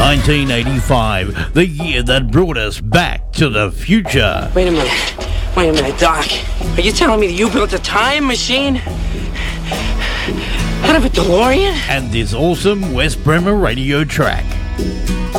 1985, the year that brought us back to the future. Wait a minute, Doc. Are you telling me that you built a time machine? Out of a DeLorean? And this awesome West Bremer radio track.